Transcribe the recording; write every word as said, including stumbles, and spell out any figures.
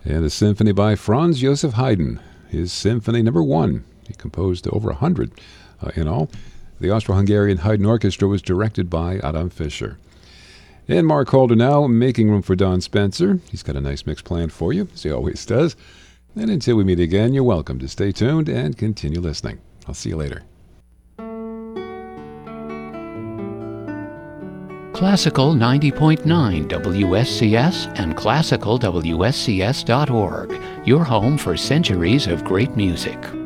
And a symphony by Franz Joseph Haydn, his Symphony Number One. He composed over a hundred uh, in all. The Austro-Hungarian Haydn Orchestra was directed by Adam Fischer. And Mark Holder now, making room for Don Spencer. He's got a nice mix planned for you, as he always does. And until we meet again, you're welcome to stay tuned and continue listening. I'll see you later. Classical ninety point nine W S C S and classical W S C S dot org, your home for centuries of great music.